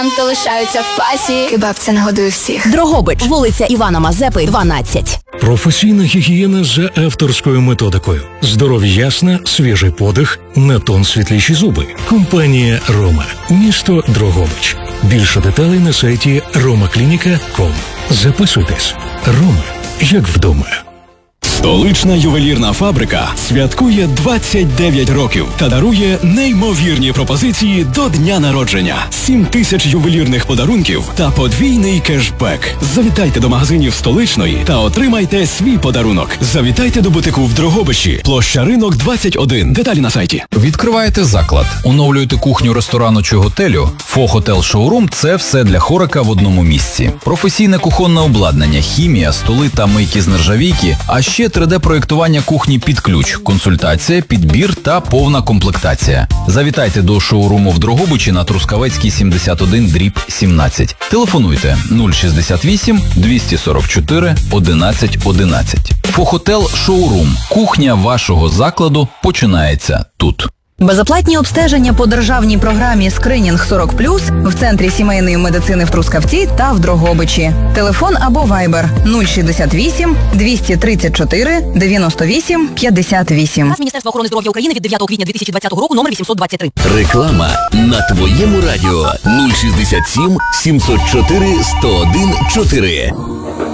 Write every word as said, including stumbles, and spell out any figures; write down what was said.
То лишаються в пасі. Кебаб – це нагодує всіх. Дрогобич, вулиця Івана Мазепи, дванадцять. Професійна гігієна за авторською методикою. Здоров'я ясна, свіжий подих, на тон світліші зуби. Компанія «Рома». Місто Дрогобич. Більше деталей на сайті рома клініка крапка ком. Записуйтесь. «Рома» як вдома. Столична ювелірна фабрика святкує двадцять дев'ять років та дарує неймовірні пропозиції до дня народження. сім тисяч ювелірних подарунків та подвійний кешбек. Завітайте до магазинів Столичної та отримайте свій подарунок. Завітайте до бутику в Дрогобичі, площа Ринок, двадцять один. Деталі на сайті. Відкриваєте заклад, оновлюєте кухню ресторану чи готелю. Фо-Хотел Шоурум – це все для хорика в одному місці. Професійне кухонне обладнання, хімія, столи та мийки з нержавійки, а ще три де-проєктування кухні під ключ, консультація, підбір та повна комплектація. Завітайте до шоуруму в Дрогобичі на Трускавецькій сімдесят один дріб сімнадцять. Телефонуйте нуль шістдесят вісім двісті сорок чотири одинадцять одинадцять. Фо-Хотел Шоурум. Кухня вашого закладу починається тут. Безоплатні обстеження по державній програмі «Скринінг сорок плюс» в Центрі сімейної медицини в Трускавці та в Дрогобичі. Телефон або вайбер нуль шістдесят вісім двісті тридцять чотири дев'яносто вісім п'ятдесят вісім. Міністерства охорони здоров'я України від дев'ятого квітня дві тисячі двадцятого року, номер вісімсот двадцять три. Реклама на твоєму радіо нуль шістдесят сім сімсот чотири сто один чотири.